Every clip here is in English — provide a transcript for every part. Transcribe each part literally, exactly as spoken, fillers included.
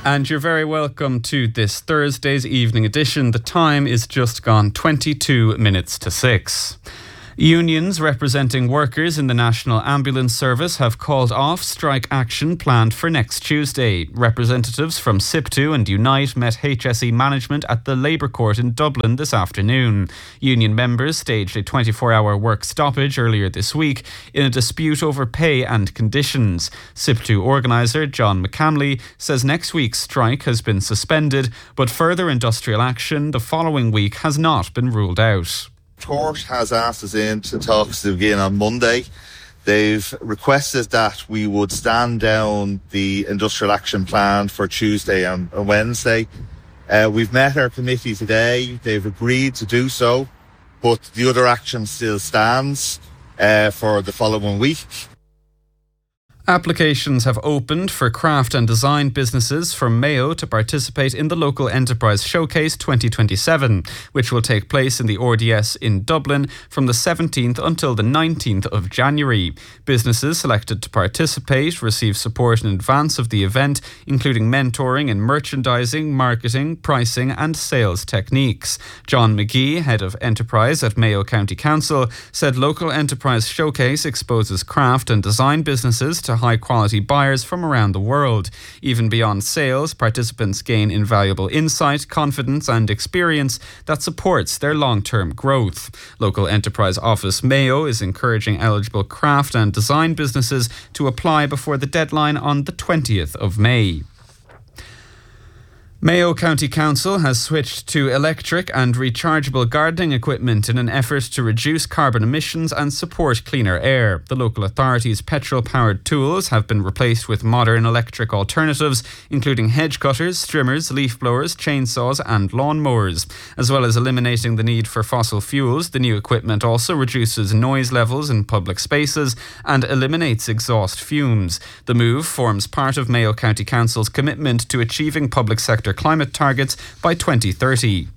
And you're very welcome to this Thursday's evening edition. The time is just gone twenty-two minutes to six. Unions representing workers in the National Ambulance Service have called off strike action planned for next Tuesday. Representatives from SIPTU and Unite met H S E management at the Labour Court in Dublin this afternoon. Union members staged a twenty-four hour work stoppage earlier this week in a dispute over pay and conditions. SIPTU organiser John McCamley says next week's strike has been suspended, but further industrial action the following week has not been ruled out. Court has asked us in to talks to begin on Monday. They've requested that we would stand down the industrial action plan for Tuesday and Wednesday. Uh, we've met our committee today. They've agreed to do so, but the other action still stands uh, for the following week. Applications have opened for craft and design businesses from Mayo to participate in the Local Enterprise Showcase twenty twenty-seven, which will take place in the R D S in Dublin from the seventeenth until the nineteenth of January. Businesses selected to participate receive support in advance of the event, including mentoring in merchandising, marketing, pricing and sales techniques. John McGee, head of enterprise at Mayo County Council, said Local Enterprise Showcase exposes craft and design businesses to high-quality buyers from around the world. Even beyond sales, participants gain invaluable insight, confidence and experience that supports their long-term growth. Local Enterprise Office Mayo is encouraging eligible craft and design businesses to apply before the deadline on the twentieth of May. Mayo County Council has switched to electric and rechargeable gardening equipment in an effort to reduce carbon emissions and support cleaner air. The local authority's petrol-powered tools have been replaced with modern electric alternatives, including hedge cutters, trimmers, leaf blowers, chainsaws and lawn mowers. As well as eliminating the need for fossil fuels, the new equipment also reduces noise levels in public spaces and eliminates exhaust fumes. The move forms part of Mayo County Council's commitment to achieving public sector climate targets by twenty thirty.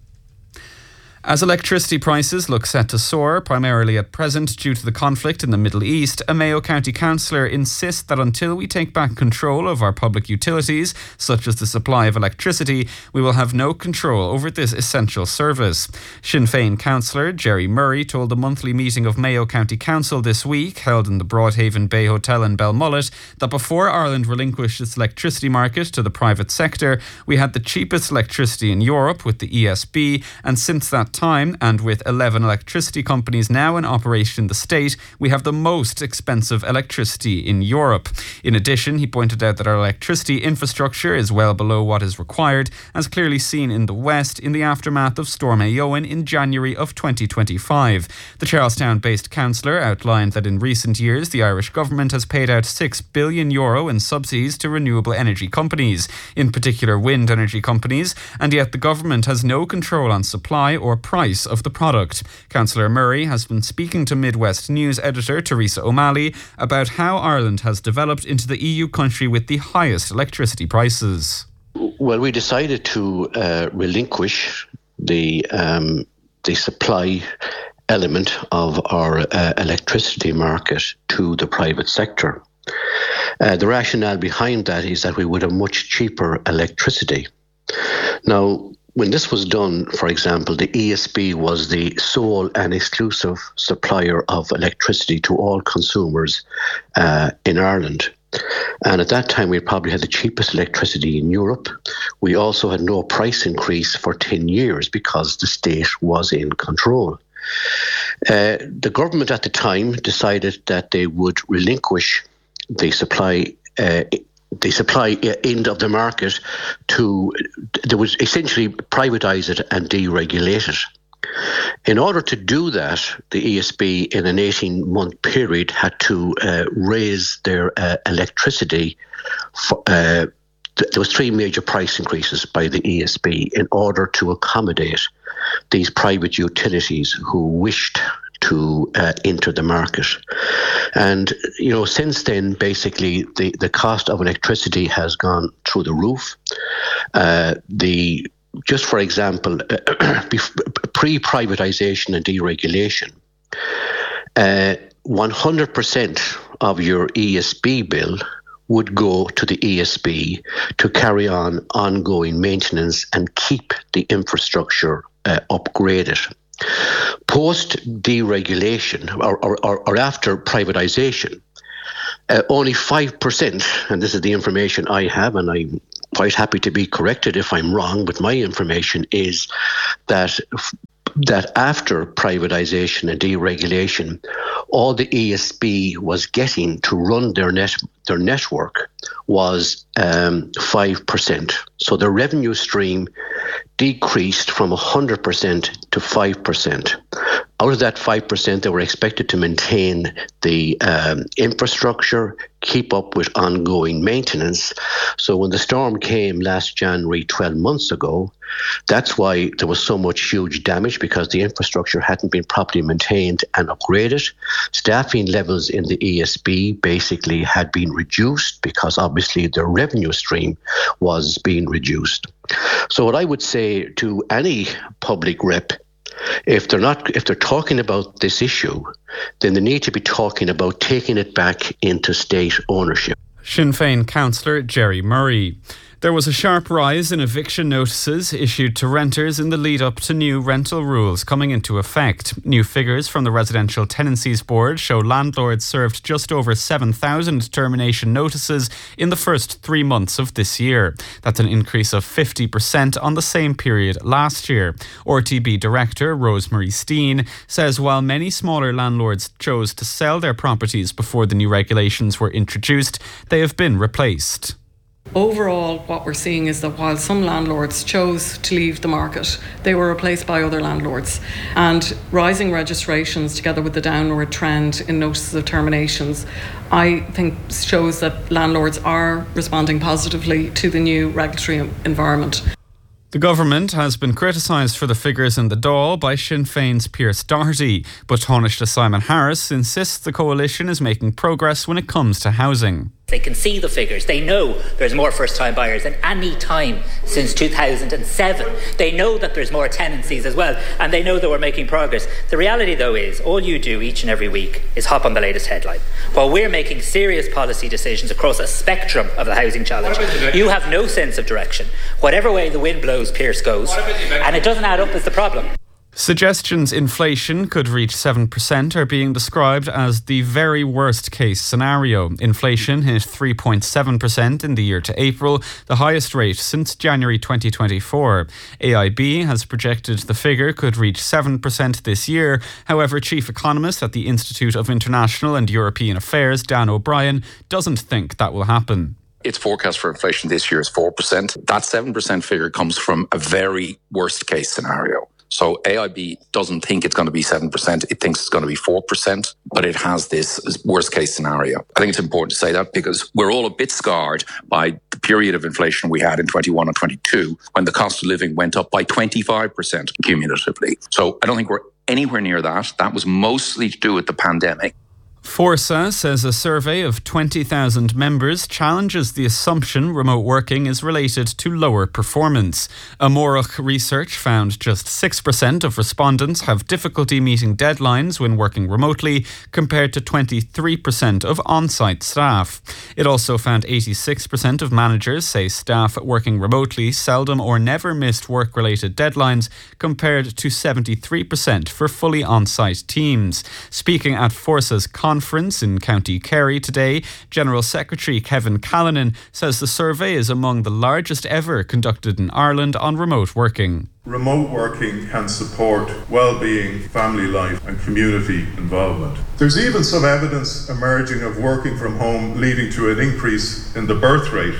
As electricity prices look set to soar, primarily at present due to the conflict in the Middle East, a Mayo County councillor insists that until we take back control of our public utilities, such as the supply of electricity, we will have no control over this essential service. Sinn Féin councillor Jerry Murray told the monthly meeting of Mayo County Council this week, held in the Broadhaven Bay Hotel in Belmullet, that before Ireland relinquished its electricity market to the private sector, we had the cheapest electricity in Europe with the E S B, and since that time, and with eleven electricity companies now in operation in the state, we have the most expensive electricity in Europe. In addition, he pointed out that our electricity infrastructure is well below what is required, as clearly seen in the West in the aftermath of Storm Éowyn in January of twenty twenty-five. The Charlestown-based councillor outlined that in recent years the Irish government has paid out six billion euro in subsidies to renewable energy companies, in particular wind energy companies, and yet the government has no control on supply or price of the product. Councillor Murray has been speaking to Midwest News editor Teresa O'Malley about how Ireland has developed into the E U country with the highest electricity prices. Well, we decided to uh, relinquish the um, the supply element of our uh, electricity market to the private sector. Uh, the rationale behind that is that we would have much cheaper electricity. Now, when this was done, for example, the E S B was the sole and exclusive supplier of electricity to all consumers uh, in Ireland. And at that time, we probably had the cheapest electricity in Europe. We also had no price increase for ten years because the state was in control. Uh, the government at the time decided that they would relinquish the supply uh, the supply end of the market to, there was essentially privatise it and deregulate it. In order to do that, the E S B in an eighteen-month period had to uh, raise their uh, electricity. For, uh, th- there was three major price increases by the E S B in order to accommodate these private utilities who wished to uh, enter the market. And, you know, since then, basically, the, the cost of electricity has gone through the roof. Uh, the just for example, pre-privatization and deregulation, uh, one hundred percent of your E S B bill would go to the E S B to carry on ongoing maintenance and keep the infrastructure uh, upgraded. Post-deregulation or, or, or after privatisation, uh, only five percent, and this is the information I have, and I'm quite happy to be corrected if I'm wrong, but my information is that that after privatisation and deregulation, all the E S B was getting to run their net their network was um, five percent. So the revenue stream decreased from one hundred percent to five percent. Out of that five percent, they were expected to maintain the um, infrastructure, keep up with ongoing maintenance. So when the storm came last January, twelve months ago, that's why there was so much huge damage, because the infrastructure hadn't been properly maintained and upgraded. Staffing levels in the E S B basically had been reduced because obviously their revenue stream was being reduced. So what I would say to any public rep, if they're not, if they're talking about this issue, then they need to be talking about taking it back into state ownership. Sinn Féin councillor Jerry Murray. There was a sharp rise in eviction notices issued to renters in the lead-up to new rental rules coming into effect. New figures from the Residential Tenancies Board show landlords served just over seven thousand termination notices in the first three months of this year. That's an increase of fifty percent on the same period last year. R T B Director Rosemary Steen says while many smaller landlords chose to sell their properties before the new regulations were introduced, they have been replaced. Overall, what we're seeing is that while some landlords chose to leave the market, they were replaced by other landlords. And rising registrations, together with the downward trend in notices of terminations, I think shows that landlords are responding positively to the new regulatory environment. The government has been criticised for the figures in the Dáil by Sinn Féin's Pearse Doherty, but Taoiseach Simon Harris insists the coalition is making progress when it comes to housing. They can see the figures. They know there's more first-time buyers than any time since two thousand seven. They know that there's more tenancies as well, and they know that we're making progress. The reality, though, is all you do each and every week is hop on the latest headline. While we're making serious policy decisions across a spectrum of the housing challenge, you have no sense of direction. Whatever way the wind blows, Pearse goes, and it doesn't add up is the problem. Suggestions inflation could reach seven percent are being described as the very worst case scenario. Inflation hit three point seven percent in the year to April, the highest rate since January twenty twenty-four. A I B has projected the figure could reach seven percent this year. However, chief economist at the Institute of International and European Affairs, Dan O'Brien, doesn't think that will happen. Its forecast for inflation this year is four percent. That seven percent figure comes from a very worst case scenario. So A I B doesn't think it's going to be seven percent. It thinks it's going to be four percent, but it has this worst case scenario. I think it's important to say that because we're all a bit scarred by the period of inflation we had in twenty-one and twenty-two when the cost of living went up by twenty-five percent cumulatively. So I don't think we're anywhere near that. That was mostly to do with the pandemic. Forsa says a survey of twenty thousand members challenges the assumption remote working is related to lower performance. Amórach research found just six percent of respondents have difficulty meeting deadlines when working remotely, compared to twenty-three percent of on-site staff. It also found eighty-six percent of managers say staff working remotely seldom or never missed work-related deadlines, compared to seventy-three percent for fully on-site teams. Speaking at Forsa's conference in County Kerry today, General Secretary Kevin Callanan says the survey is among the largest ever conducted in Ireland on remote working. Remote working can support well-being, family life and community involvement. There's even some evidence emerging of working from home leading to an increase in the birth rate.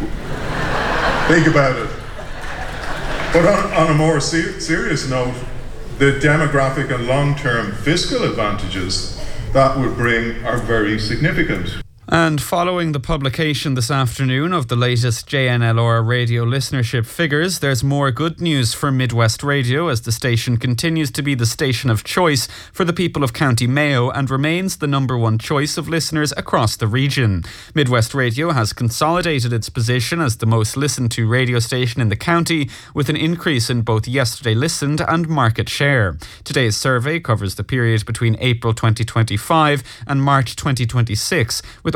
Think about it. But on, on a more ser- serious note, the demographic and long-term fiscal advantages that would bring are very significant. And following the publication this afternoon of the latest J N L R radio listenership figures, there's more good news for Midwest Radio as the station continues to be the station of choice for the people of County Mayo and remains the number one choice of listeners across the region. Midwest Radio has consolidated its position as the most listened to radio station in the county, with an increase in both yesterday listened and market share. Today's survey covers the period between April twenty twenty-five and March twenty twenty-six, with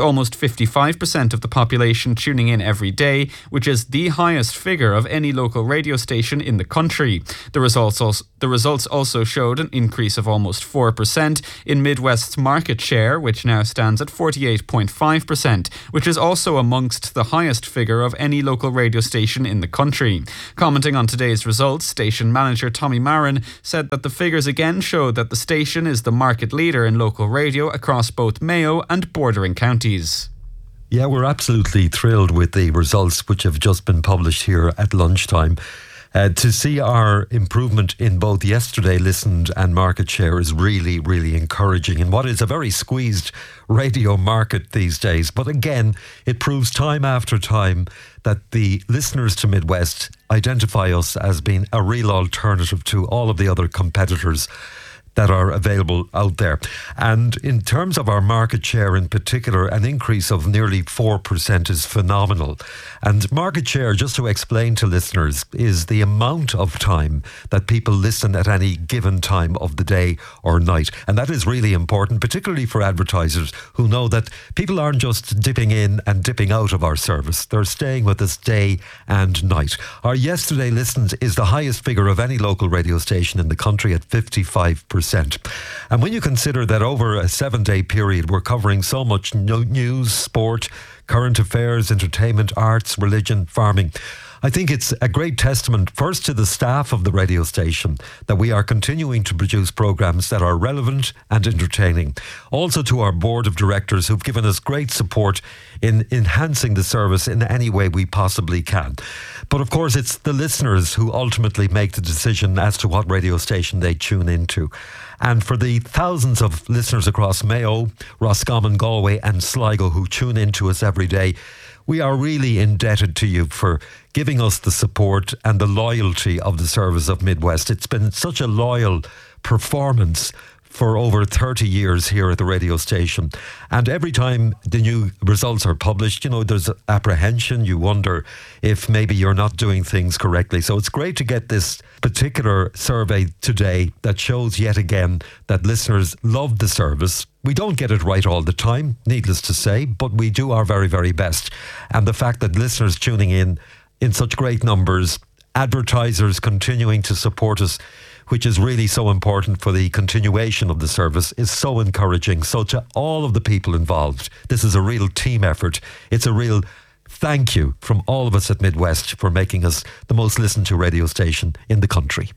almost fifty-five percent of the population tuning in every day, which is the highest figure of any local radio station in the country. The results also, the results also showed an increase of almost four percent in Midwest's market share, which now stands at forty-eight point five percent, which is also amongst the highest figure of any local radio station in the country. Commenting on today's results, station manager Tommy Marin said that the figures again showed that the station is the market leader in local radio across both Mayo and bordering counties. Yeah, we're absolutely thrilled with the results which have just been published here at lunchtime. Uh, to see our improvement in both yesterday listened and market share is really, really encouraging in what is a very squeezed radio market these days. But again, it proves time after time that the listeners to Midwest identify us as being a real alternative to all of the other competitors that are available out there. And in terms of our market share in particular, an increase of nearly four percent is phenomenal. And market share, just to explain to listeners, is the amount of time that people listen at any given time of the day or night. And that is really important, particularly for advertisers who know that people aren't just dipping in and dipping out of our service. They're staying with us day and night. Our yesterday listened is the highest figure of any local radio station in the country at fifty-five percent. And when you consider that over a seven-day period we're covering so much news, sport, current affairs, entertainment, arts, religion, farming, I think it's a great testament first to the staff of the radio station that we are continuing to produce programmes that are relevant and entertaining. Also to our board of directors who've given us great support in enhancing the service in any way we possibly can. But of course it's the listeners who ultimately make the decision as to what radio station they tune into. And for the thousands of listeners across Mayo, Roscommon, Galway and Sligo who tune into us every day, we are really indebted to you for giving us the support and the loyalty of the service of Midwest. It's been such a loyal performance for over thirty years here at the radio station. And every time the new results are published, you know, there's apprehension. You wonder if maybe you're not doing things correctly. So it's great to get this particular survey today that shows yet again that listeners love the service. We don't get it right all the time, needless to say, but we do our very, very best. And the fact that listeners tuning in in such great numbers, advertisers continuing to support us, which is really so important for the continuation of the service, is so encouraging. So to all of the people involved, this is a real team effort. It's a real thank you from all of us at Midwest for making us the most listened to radio station in the country.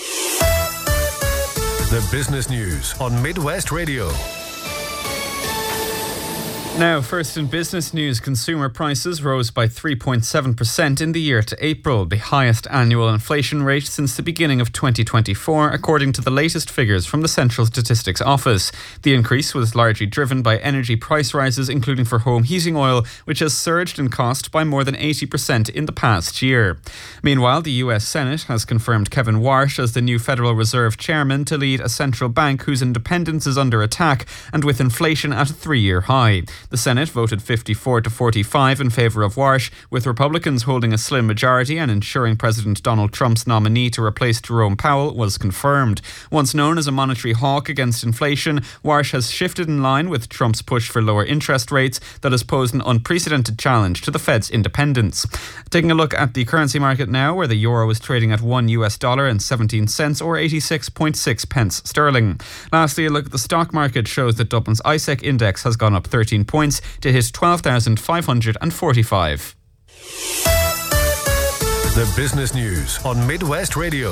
The business news on Midwest Radio. Now, first in business news, consumer prices rose by three point seven percent in the year to April, the highest annual inflation rate since the beginning of twenty twenty-four, according to the latest figures from the Central Statistics Office. The increase was largely driven by energy price rises, including for home heating oil, which has surged in cost by more than eighty percent in the past year. Meanwhile, the U S Senate has confirmed Kevin Warsh as the new Federal Reserve chairman to lead a central bank whose independence is under attack and with inflation at a three-year high. The Senate voted fifty-four to forty-five in favour of Warsh, with Republicans holding a slim majority and ensuring President Donald Trump's nominee to replace Jerome Powell was confirmed. Once known as a monetary hawk against inflation, Warsh has shifted in line with Trump's push for lower interest rates that has posed an unprecedented challenge to the Fed's independence. Taking a look at the currency market now, where the euro is trading at one U S dollar and seventeen cents or eighty-six point six pence sterling. Lastly, a look at the stock market shows that Dublin's I S E C index has gone up thirteen points to hit twelve thousand five hundred forty-five. The business news on Midwest Radio.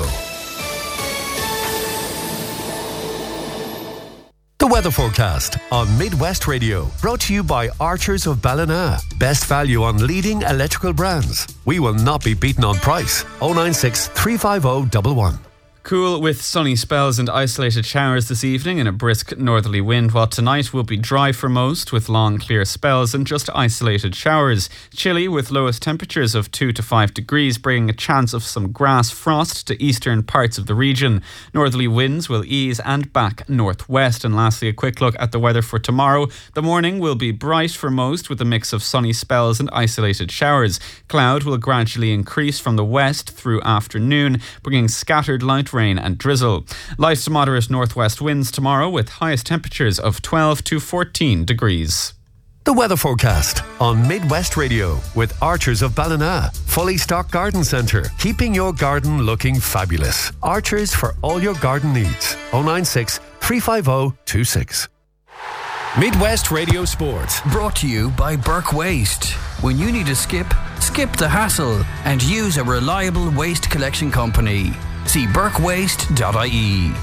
The weather forecast on Midwest Radio, brought to you by Archers of Ballina. Best value on leading electrical brands. We will not be beaten on price. oh nine six, three five oh, one one. Cool with sunny spells and isolated showers this evening and a brisk northerly wind, while tonight will be dry for most with long clear spells and just isolated showers. Chilly with lowest temperatures of two to five degrees, bringing a chance of some grass frost to eastern parts of the region. Northerly winds will ease and back northwest. And lastly, a quick look at the weather for tomorrow. The morning will be bright for most with a mix of sunny spells and isolated showers. Cloud will gradually increase from the west through afternoon, bringing scattered light rain and drizzle. Light to moderate northwest winds tomorrow with highest temperatures of twelve to fourteen degrees. The weather forecast on Midwest Radio with Archers of Ballina. Fully stocked garden centre, keeping your garden looking fabulous. Archers for all your garden needs. oh nine six, three five oh, two six. Midwest Radio Sport. Brought to you by Burke Waste. When you need a skip, skip the hassle and use a reliable waste collection company. See burke waste dot I E.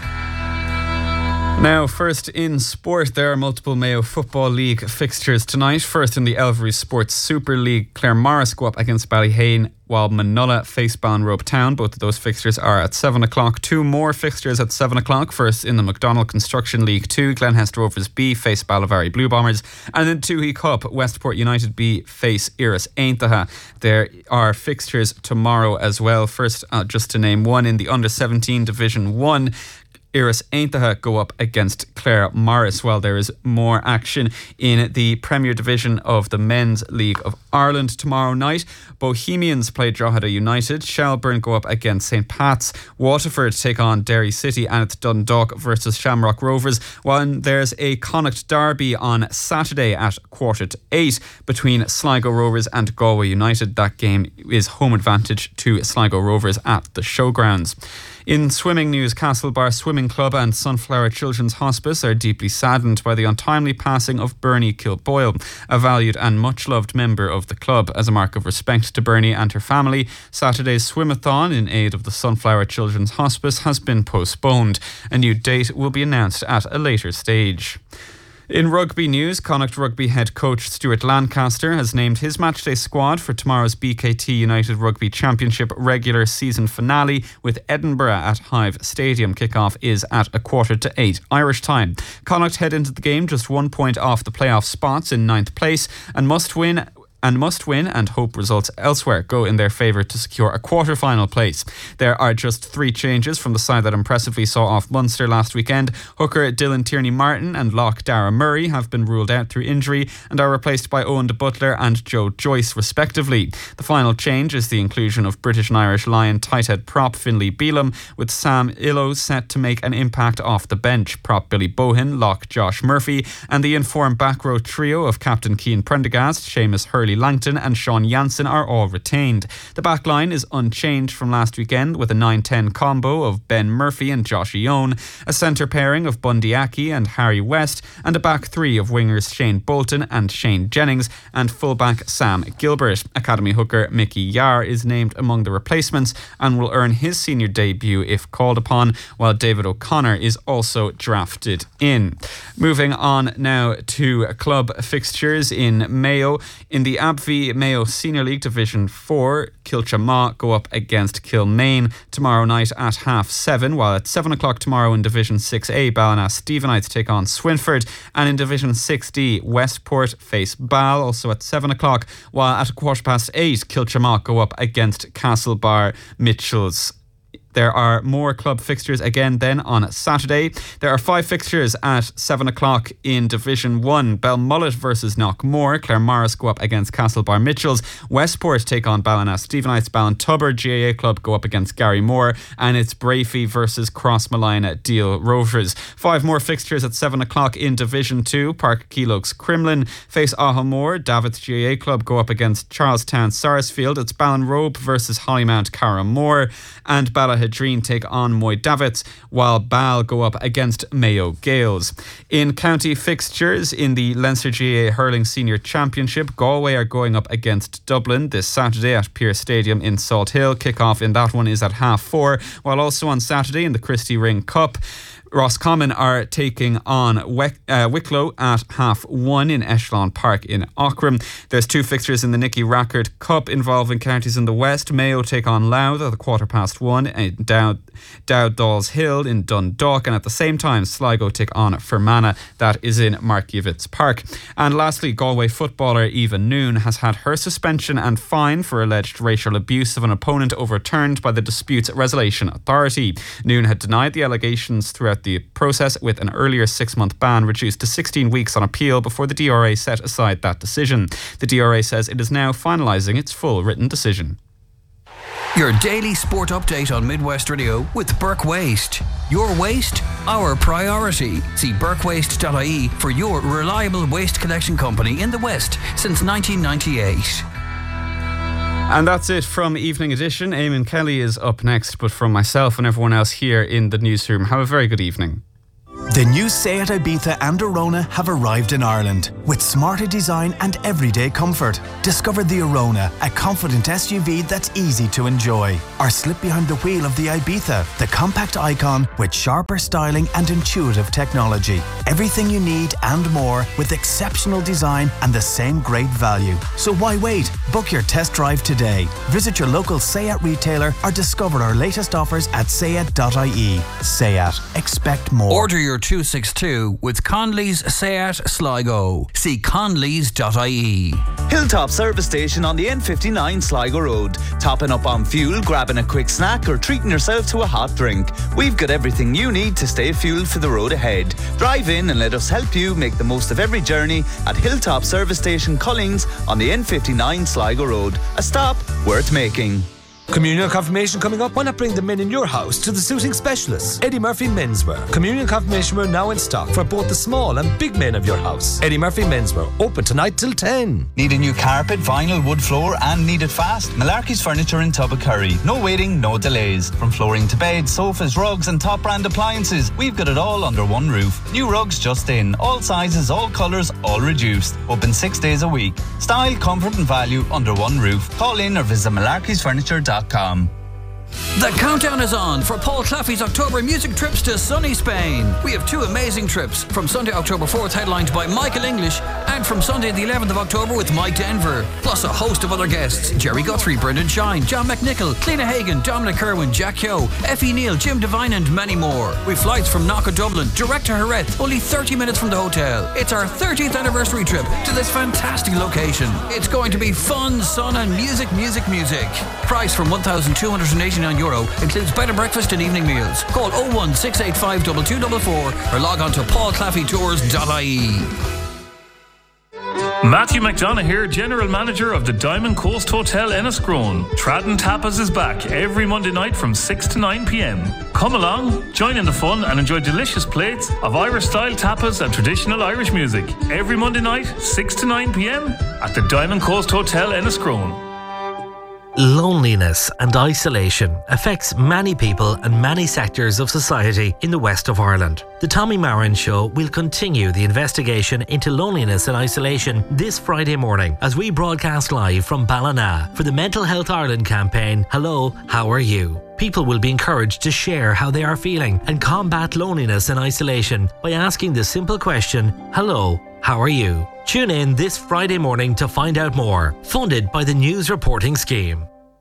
Now, first in sport, there are multiple Mayo Football League fixtures tonight. First in the Elvery Sports Super League, Claremorris go up against Ballyhane, while Manola face Ballinrobe Town. Both of those fixtures are at seven o'clock. Two more fixtures at seven o'clock. First in the McDonald Construction League two, Glenhest Rovers B face Ballyvary Blue Bombers. And in Toohey Cup, Westport United B face Iris Aintaha. There are fixtures tomorrow as well. First, uh, just to name one, in the under seventeen Division one, Iris Aintaha go up against Claremorris, while there is more action in the Premier Division of the Men's League of Ireland tomorrow night. Bohemians play Drogheda United, Shelburne go up against St Pat's, Waterford take on Derry City, and it's Dundalk versus Shamrock Rovers, while there's a Connacht derby on Saturday at quarter to eight between Sligo Rovers and Galway United. That game is home advantage to Sligo Rovers at the Showgrounds. In swimming news, Castlebar Swimming Club and Sunflower Children's Hospice are deeply saddened by the untimely passing of Bernie Kilboyle, a valued and much-loved member of the club. As a mark of respect to Bernie and her family, Saturday's swimathon in aid of the Sunflower Children's Hospice has been postponed. A new date will be announced at a later stage. In rugby news, Connacht Rugby head coach Stuart Lancaster has named his matchday squad for tomorrow's B K T United Rugby Championship regular season finale with Edinburgh at Hive Stadium. Kickoff is at a quarter to eight Irish time. Connacht head into the game just one point off the playoff spots in ninth place and must win and must win and hope results elsewhere go in their favour to secure a quarter-final place. There are just three changes from the side that impressively saw off Munster last weekend. Hooker Dylan Tierney-Martin and lock Dara Murray have been ruled out through injury and are replaced by Owen de Butler and Joe Joyce respectively. The final change is the inclusion of British and Irish Lion tight head prop Finlay Beelum, with Sam Illo set to make an impact off the bench. Prop Billy Bohin, lock Josh Murphy, and the informed back row trio of Captain Cian Prendergast, Seamus Hurley Langton and Sean Jansen are all retained. The back line is unchanged from last weekend, with a nine ten combo of Ben Murphy and Josh Ione, a centre pairing of Bundy Aki and Harry West, and a back three of wingers Shane Bolton and Shane Jennings, and fullback Sam Gilbert. Academy hooker Mickey Yar is named among the replacements and will earn his senior debut if called upon, while David O'Connor is also drafted in. Moving on now to club fixtures in Mayo. In the Abvie Mayo Senior League Division four, Kilchamaw go up against Kilmaine tomorrow night at half seven, while at seven o'clock tomorrow in Division six A, Ballina Stephenites take on Swinford, and in Division six D, Westport face Ball, also at seven o'clock, while at a quarter past eight, Kilchamaw go up against Castlebar Mitchells. There are more club fixtures again then on Saturday. There are five fixtures at seven o'clock in Division one. Belmullet versus Knockmore. Claremorris go up against Castlebar Mitchells. Westport take on Ballina Stephenites. Ballintubber G A A Club go up against Gary Moore. And it's Brafey versus Crossmalina Deal Rovers. Five more fixtures at seven o'clock in Division two. Park Keeloaks Crumlin face Ahamore. Davits G A A Club go up against Charlestown Sarsfield. It's Ballinrobe versus Hollymount Carramore. And Ballahadreen take on Moy Davits, while Ball go up against Mayo Gales. In county fixtures in the Leinster G A A Hurling Senior Championship, Galway are going up against Dublin this Saturday at Pearse Stadium in Salt Hill. Kick-off in that one is at half four, while also on Saturday in the Christy Ring Cup, Roscommon are taking on Wick, uh, Wicklow at half one in Echelon Park in Aughrim. There's two fixtures in the Nicky Rackard Cup involving counties in the West. Mayo take on Louth at the quarter past one in Dowd, Dowd Dolls Hill in Dundalk, and at the same time Sligo take on Fermanagh. That is in Markievicz Park. And lastly, Galway footballer Eva Noon has had her suspension and fine for alleged racial abuse of an opponent overturned by the Disputes Resolution Authority. Noon had denied the allegations throughout the process, with an earlier six-month ban reduced to sixteen weeks on appeal before the D R A set aside that decision. The D R A says it is now finalising its full written decision. Your daily sport update on Midwest Radio with Burke Waste. Your waste, our priority. See burke waste dot I E for your reliable waste collection company in the West since nineteen ninety-eight. And that's it from Evening Edition. Eamon Kelly is up next, but from myself and everyone else here in the newsroom, have a very good evening. The new Seat Ibiza and Arona have arrived in Ireland with smarter design and everyday comfort. Discover the Arona, a confident S U V that's easy to enjoy. Or slip behind the wheel of the Ibiza, the compact icon with sharper styling and intuitive technology. Everything you need and more with exceptional design and the same great value. So why wait? Book your test drive today. Visit your local Seat retailer or discover our latest offers at seat dot I E. Seat. Expect more. Order your two sixty-two with Conley's Seat Sligo. See conleys dot I E. Hilltop Service Station on the N fifty-nine Sligo Road. Topping up on fuel, grabbing a quick snack or treating yourself to a hot drink. We've got everything you need to stay fueled for the road ahead. Drive in and let us help you make the most of every journey at Hilltop Service Station Collings on the N fifty-nine Sligo Road. A stop worth making. Communion confirmation coming up. Why not bring the men in your house to the suiting specialists? Eddie Murphy Menswear. Communion confirmation wear now in stock for both the small and big men of your house. Eddie Murphy Menswear. Open tonight till ten. Need a new carpet, vinyl, wood floor and need it fast? Malarkey's Furniture in Tubbacurry. No waiting, no delays. From flooring to beds, sofas, rugs and top brand appliances, we've got it all under one roof. New rugs just in. All sizes, all colours, all reduced. Open six days a week. Style, comfort and value under one roof. Call in or visit malarkeys furniture dot com. The countdown is on for Paul Claffey's October music trips to sunny Spain. We have two amazing trips, from Sunday, October fourth, headlined by Michael English, and from Sunday, the eleventh of October with Mike Denver, plus a host of other guests: Jerry Guthrie, Brendan Shine, John McNichol, Cliona Hagan, Dominic Kerwin, Jack Kyo, Effie Neal, Jim Devine and many more. With flights from Knock Dublin, direct to Jerez, only thirty minutes from the hotel. It's our thirtieth anniversary trip to this fantastic location. It's going to be fun, sun and music, music, music. Price from one thousand two hundred eighty-nine euro, includes bed and breakfast and evening meals. Call oh one six eight five two two four four or log on to paul claffey tours dot I E. Matthew McDonough here, General Manager of the Diamond Coast Hotel Enniscrone. Tradden Tapas is back every Monday night from six to nine p.m. Come along, join in the fun and enjoy delicious plates of Irish-style tapas and traditional Irish music. Every Monday night, six to nine p.m. at the Diamond Coast Hotel Enniscrone. Loneliness and isolation affects many people and many sectors of society in the west of Ireland. The Tommy Marin Show will continue the investigation into loneliness and isolation this Friday morning as we broadcast live from Ballina for the Mental Health Ireland campaign, Hello, How Are You? People will be encouraged to share how they are feeling and combat loneliness and isolation by asking the simple question, Hello, how are you? Tune in this Friday morning to find out more. Funded by the News Reporting Scheme.